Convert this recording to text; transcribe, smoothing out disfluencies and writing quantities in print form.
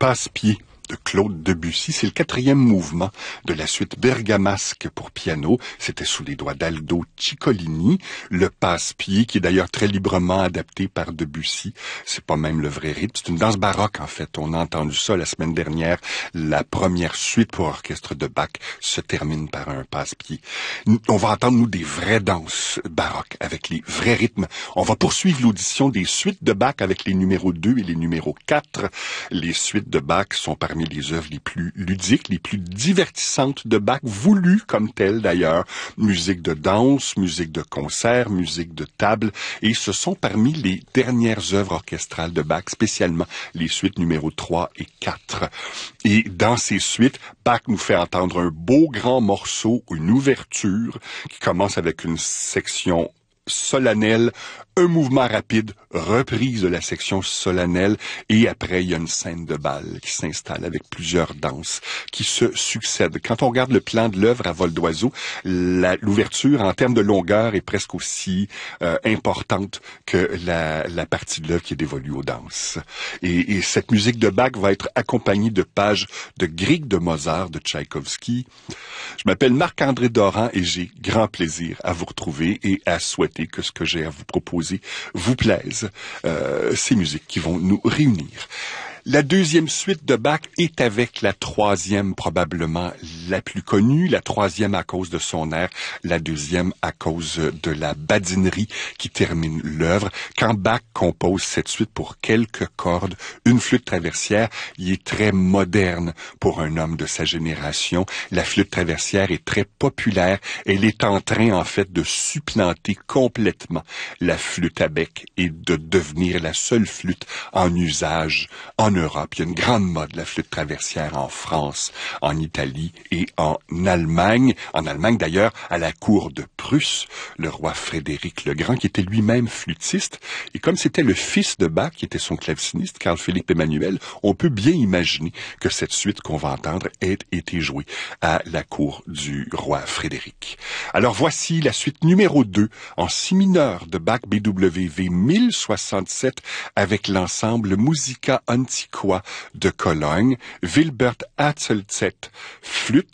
Passe-pied de Claude Debussy. C'est le 4e mouvement de la suite bergamasque pour piano. C'était sous les doigts d'Aldo Ciccolini. Le passe-pied, qui est d'ailleurs très librement adapté par Debussy. C'est pas même le vrai rythme. C'est une danse baroque, en fait. On a entendu ça la semaine dernière. La première suite pour orchestre de Bach se termine par un passe-pied. On va entendre, nous, des vraies danses baroques avec les vrais rythmes. On va poursuivre l'audition des suites de Bach avec les numéros 2 et les numéros 4. Les suites de Bach sont parmi les œuvres les plus ludiques, les plus divertissantes de Bach, voulues comme telles d'ailleurs. Musique de danse, musique de concert, musique de table, et ce sont parmi les dernières œuvres orchestrales de Bach, spécialement les suites numéros 3 et 4. Et dans ces suites, Bach nous fait entendre un beau grand morceau, une ouverture, qui commence avec une section solennelle, un mouvement rapide, reprise de la section solennelle, et après, il y a une scène de bal qui s'installe avec plusieurs danses qui se succèdent. Quand on regarde le plan de l'œuvre à vol d'oiseau, l'ouverture, en termes de longueur, est presque aussi importante que la partie de l'œuvre qui est dévolue aux danses. Et cette musique de Bach va être accompagnée de pages de Grieg de Mozart, de Tchaïkovski. Je m'appelle Marc-André Doran et j'ai grand plaisir à vous retrouver et à souhaiter que ce que j'ai à vous proposer vous plaise, ces musiques qui vont nous réunir. La deuxième suite de Bach est avec la troisième, probablement la plus connue, la troisième à cause de son air, la deuxième à cause de la badinerie qui termine l'œuvre. Quand Bach compose cette suite pour quelques cordes, une flûte traversière, il est très moderne pour un homme de sa génération. La flûte traversière est très populaire. Elle est en train, en fait, de supplanter complètement la flûte à bec et de devenir la seule flûte en usage en Europe. Il y a une grande mode, la flûte traversière en France, en Italie et en Allemagne. En Allemagne, d'ailleurs, à la cour de Prusse, le roi Frédéric le Grand, qui était lui-même flûtiste. Et comme c'était le fils de Bach, qui était son claveciniste, Carl-Philippe Emmanuel, on peut bien imaginer que cette suite qu'on va entendre ait été jouée à la cour du roi Frédéric. Alors voici la suite numéro 2 en si mineur de Bach BWV 1067 avec l'ensemble Musica Antiqua de Cologne, Wilbert Hatzelzett, flûte,